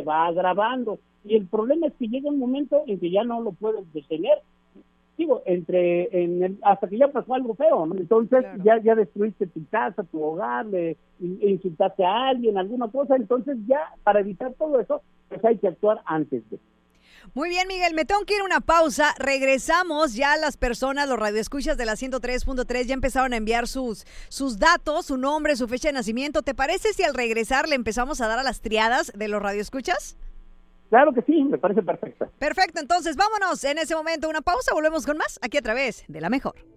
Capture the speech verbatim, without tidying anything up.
va agravando. Y el problema es que llega un momento en que ya no lo puedes detener. Digo, entre en el, hasta que ya pasó algo feo, ¿no? Entonces claro. ya ya destruiste tu casa, tu hogar, le insultaste a alguien, alguna cosa. Entonces ya, para evitar todo eso, pues hay que actuar antes de. Muy bien, Miguel, me tengo que ir a una pausa. Regresamos, ya las personas, los radioescuchas de la ciento tres punto tres ya empezaron a enviar sus, sus datos, su nombre, su fecha de nacimiento. ¿Te parece si al regresar le empezamos a dar a las triadas de los radioescuchas? Claro que sí, me parece perfecto. Perfecto, entonces vámonos en ese momento, una pausa, volvemos con más aquí a través de La Mejor.